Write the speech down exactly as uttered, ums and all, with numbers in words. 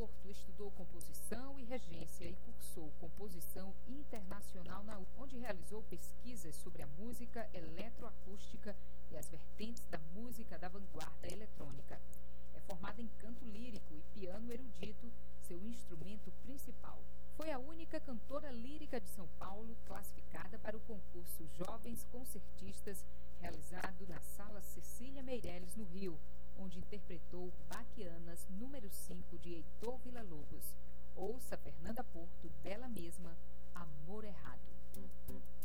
Porto, estudou composição e regência e cursou composição internacional na U F M, onde realizou pesquisas sobre a música eletroacústica e as vertentes da música da vanguarda eletrônica. É formada em canto lírico e piano erudito, seu instrumento principal. Foi a única cantora lírica de São Paulo classificada para o concurso Jovens Concertistas, realizado na Sala Cecília Meireles, no Rio, onde interpretou Baquianas número cinco de Heitor Villa-Lobos. Ouça Fernanda Porto, dela mesma, Amor Errado.